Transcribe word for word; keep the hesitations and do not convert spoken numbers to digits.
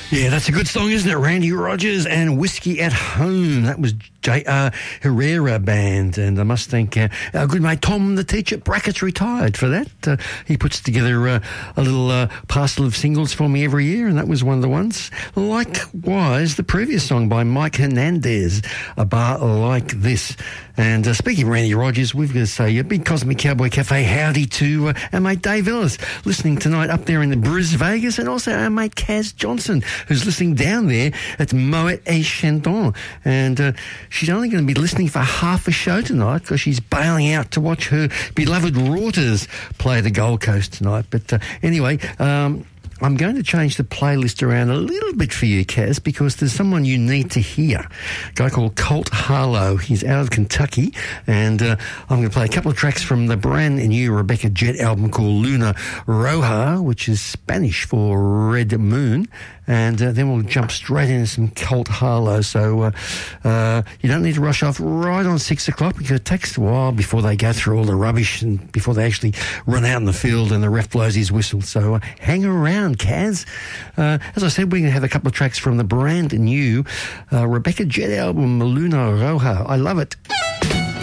Yeah, that's a good song, isn't it? Randy Rogers and Whiskey at Home. That was J R Herrera Band. And I must thank uh, our good mate Tom, the teacher at Brackets, retired for that. Uh, he puts together uh, a little uh, parcel of singles for me every year, and that was one of the ones. Likewise, the previous song by Mike Hernandez, A Bar Like This. And uh, speaking of Randy Rogers, we've got to say a big Cosmic Cowboy Cafe howdy to uh, our mate Dave Ellis, listening tonight up there in the Bris Vegas, and also our mate Kaz Johnson, who's listening down there at Moet et Chandon. And uh, she's only going to be listening for half a show tonight because she's bailing out to watch her beloved Rauters play the Gold Coast tonight. But uh, anyway, um, I'm going to change the playlist around a little bit for you, Kaz, because there's someone you need to hear. A guy called Colt Harlow. He's out of Kentucky, and uh, I'm going to play a couple of tracks from the brand new Rebecca Jett album called Luna Roja, which is Spanish for Red Moon, and uh, then we'll jump straight into some Colt Harlow. So uh, uh, you don't need to rush off right on six o'clock because it takes a while before they go through all the rubbish and before they actually run out in the field and the ref blows his whistle. So uh, hang around, Kaz. Uh, as I said, we're going to have a couple of tracks from the brand new uh, Rebecca Jett album, Luna Roja. I love it.